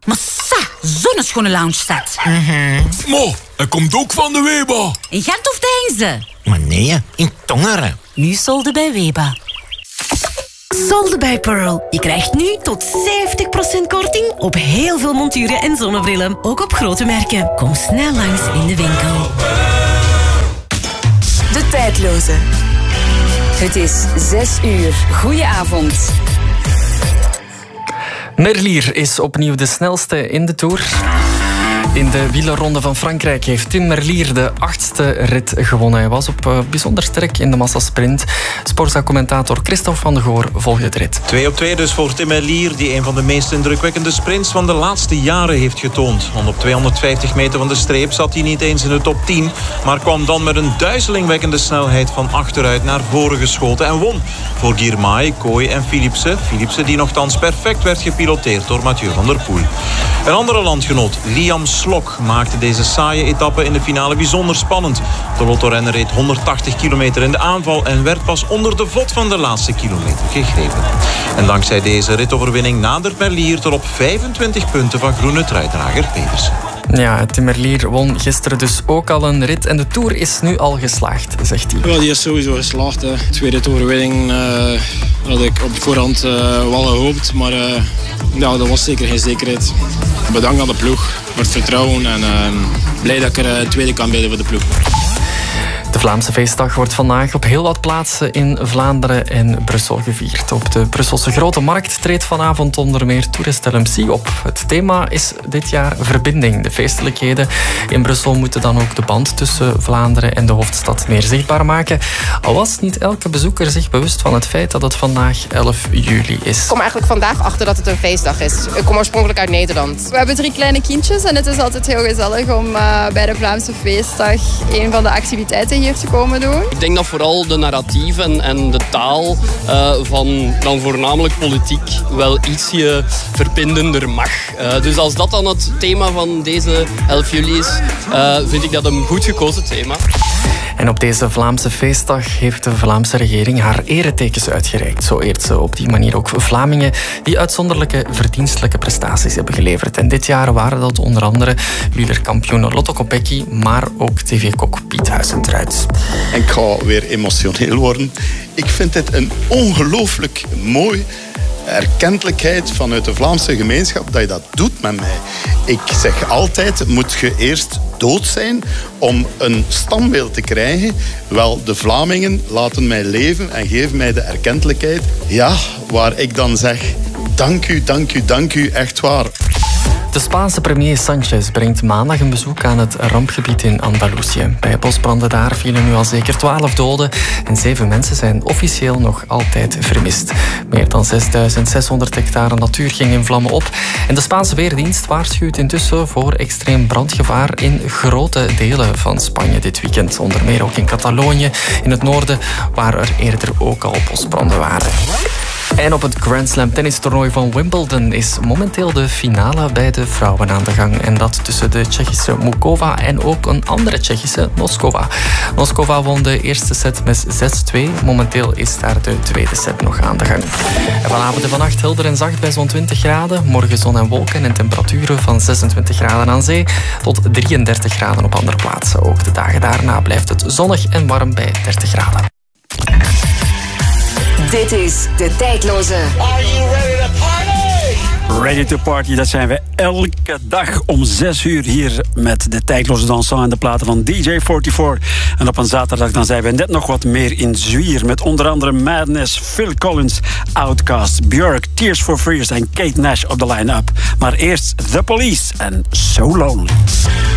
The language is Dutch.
Maar zo'n schone loungestad. Mo, hij komt ook van de Weba. In Gent of Deinze? Maar nee, in Tongeren. Nu solde bij Weba. Solde bij Pearl. Je krijgt nu tot 70% korting op heel veel monturen en zonnebrillen. Ook op grote merken. Kom snel langs in de winkel. De Tijdloze. Het is 6 uur. Goedenavond. Merlier is opnieuw de snelste in de Tour. In de wielerronde van Frankrijk heeft Tim Merlier de 8e rit gewonnen. Hij was op bijzonder sterk in de massasprint. Sporza-commentator Christophe van de Goor volgde het rit. 2 op 2 dus voor Tim Merlier, die een van de meest indrukwekkende sprints van de laatste jaren heeft getoond. Want op 250 meter van de streep zat hij niet eens in de top 10, maar kwam dan met een duizelingwekkende snelheid van achteruit naar voren geschoten en won voor Girmay, Kooi en Philipsen. Philipsen die nogthans perfect werd gepiloteerd door Mathieu van der Poel. Een andere landgenoot, Liam Slok, maakte deze saaie etappe in de finale bijzonder spannend. De Lotto-renner reed 180 kilometer in de aanval en werd pas onder de vod van de laatste kilometer gegrepen. En dankzij deze ritoverwinning nadert Merlier tot op 25 punten van groene truidrager Pedersen. Ja, Tim Merlier won gisteren dus ook al een rit en de Tour is nu al geslaagd, zegt hij. Ja, die is sowieso geslaagd. Hè. Tweede overwinning had ik op voorhand wel gehoopt, maar ja, dat was zeker geen zekerheid. Bedankt aan de ploeg voor het vertrouwen en blij dat ik er tweede kan bij voor de ploeg. De Vlaamse feestdag wordt vandaag op heel wat plaatsen in Vlaanderen en Brussel gevierd. Op de Brusselse Grote Markt treedt vanavond onder meer Tourist LMC op. Het thema is dit jaar verbinding. De feestelijkheden in Brussel moeten dan ook de band tussen Vlaanderen en de hoofdstad meer zichtbaar maken. Al was niet elke bezoeker zich bewust van het feit dat het vandaag 11 juli is. Ik kom eigenlijk vandaag achter dat het een feestdag is. Ik kom oorspronkelijk uit Nederland. We hebben 3 kleine kindjes en het is altijd heel gezellig om bij de Vlaamse feestdag een van de activiteiten hier te komen doen. Ik denk dat vooral de narratieven en de taal van dan voornamelijk politiek wel ietsje verbindender mag. Dus als dat dan het thema van deze 11 juli is, vind ik dat een goed gekozen thema. En op deze Vlaamse feestdag heeft de Vlaamse regering haar eretekens uitgereikt. Zo eert ze op die manier ook Vlamingen die uitzonderlijke verdienstelijke prestaties hebben geleverd. En dit jaar waren dat onder andere wielerkampioen Lotto Kopecky, maar ook tv-kok Piet Huizentruid. En ik ga weer emotioneel worden. Ik vind dit een ongelooflijk mooi erkentelijkheid vanuit de Vlaamse gemeenschap dat je dat doet met mij. Ik zeg altijd, moet je eerst dood zijn om een standbeeld te krijgen? Wel, de Vlamingen laten mij leven en geven mij de erkentelijkheid. Ja, waar ik dan zeg, dank u, dank u, dank u, echt waar. De Spaanse premier Sanchez brengt maandag een bezoek aan het rampgebied in Andalusië. Bij bosbranden daar vielen nu al zeker 12 doden en 7 mensen zijn officieel nog altijd vermist. Meer dan 6.600 hectare natuur ging in vlammen op en de Spaanse Weerdienst waarschuwt intussen voor extreem brandgevaar in grote delen van Spanje dit weekend. Onder meer ook in Catalonië, in het noorden, waar er eerder ook al bosbranden waren. En op het Grand Slam tennistoernooi van Wimbledon is momenteel de finale bij de vrouwen aan de gang. En dat tussen de Tsjechische Mukova en ook een andere Tsjechische, Noskova. Noskova won de eerste set met 6-2. Momenteel is daar de tweede set nog aan de gang. En vanavond en vannacht helder en zacht bij zo'n 20 graden. Morgen zon en wolken en temperaturen van 26 graden aan zee tot 33 graden op andere plaatsen. Ook de dagen daarna blijft het zonnig en warm bij 30 graden. Dit is De Tijdloze. Are you ready to party? Ready to party, dat zijn we elke dag om 6 uur hier met De Tijdloze Dansant en de platen van DJ44. En op een zaterdag dan zijn we net nog wat meer in zwier met onder andere Madness, Phil Collins, Outkast, Björk, Tears for Fears en Kate Nash op de line-up. Maar eerst The Police en So Lonely.